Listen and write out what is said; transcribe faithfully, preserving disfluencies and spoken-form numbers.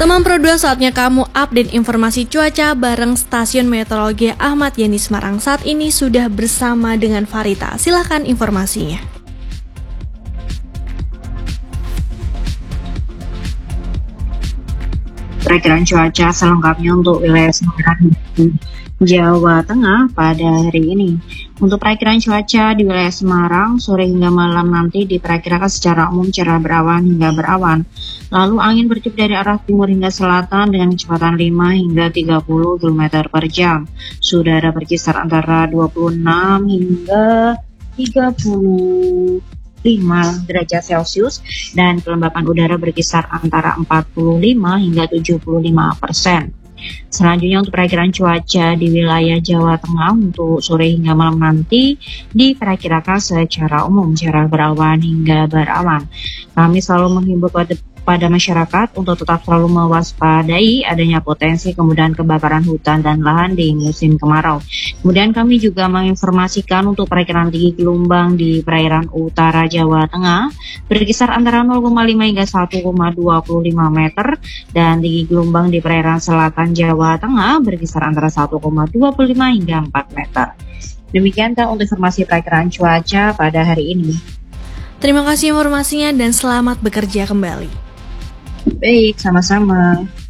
Teman Pro dua, saatnya kamu update informasi cuaca bareng Stasiun Meteorologi Ahmad Yani Semarang. Saat ini sudah bersama dengan Farita. Silahkan informasinya. Perakiraan cuaca selengkapnya untuk wilayah Semarang dan Jawa Tengah pada hari ini. Untuk perakiraan cuaca di wilayah Semarang, sore hingga malam nanti diperkirakan secara umum cerah berawan hingga berawan. Lalu angin bertiup dari arah timur hingga selatan dengan kecepatan lima hingga tiga puluh kilometer per jam. Udara berkisar antara dua puluh enam hingga tiga puluh lima derajat Celcius dan kelembapan udara berkisar antara empat puluh lima hingga tujuh puluh lima persen. Selanjutnya untuk perakiraan cuaca di wilayah Jawa Tengah untuk sore hingga malam nanti diperkirakan secara umum cerah berawan hingga berawan. Kami selalu menghimbau pada pada masyarakat untuk tetap selalu mewaspadai adanya potensi kemudahan kebakaran hutan dan lahan di musim kemarau. Kemudian kami juga menginformasikan untuk perakiraan tinggi gelombang di perairan utara Jawa Tengah berkisar antara nol koma lima hingga satu koma dua lima meter dan tinggi gelombang di perairan selatan Jawa Tengah berkisar antara satu koma dua lima hingga empat meter. Demikian untuk informasi perakiraan cuaca pada hari ini. Terima kasih informasinya dan selamat bekerja kembali. Baik, sama-sama.